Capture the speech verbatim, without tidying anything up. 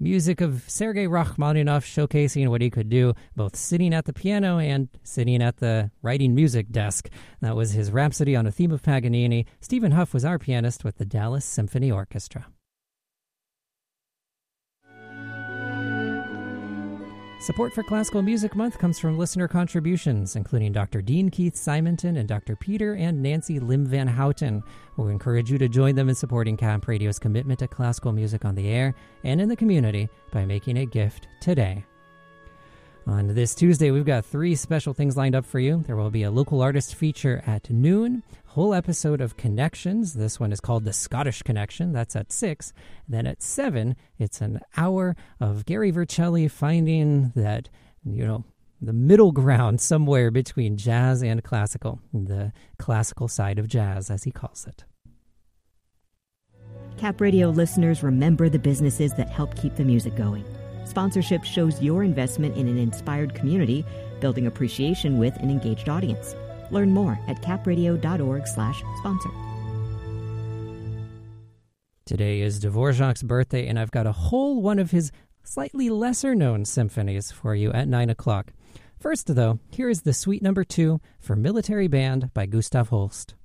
music of Sergei Rachmaninoff showcasing what he could do, both sitting at the piano and sitting at the writing music desk. That was his Rhapsody on a Theme of Paganini. Stephen Huff was our pianist with the Dallas Symphony Orchestra. Support for Classical Music Month comes from listener contributions, including Doctor Dean Keith Simonton and Doctor Peter and Nancy Lim Van Houten. We encourage you to join them in supporting Camp Radio's commitment to classical music on the air and in the community by making a gift today. On this Tuesday, we've got three special things lined up for you. There will be a local artist feature at noon, whole episode of Connections. This one is called The Scottish Connection. That's at six. Then at seven, it's an hour of Gary Vercelli finding that, you know, the middle ground somewhere between jazz and classical, the classical side of jazz, as he calls it. Cap Radio listeners, remember the businesses that help keep the music going. Sponsorship shows your investment in an inspired community, building appreciation with an engaged audience. Learn more at capradio.org slash sponsor. Today is Dvorak's birthday, and I've got a whole one of his slightly lesser-known symphonies for you at nine o'clock. First, though, here is the Suite Number two for Military Band by Gustav Holst.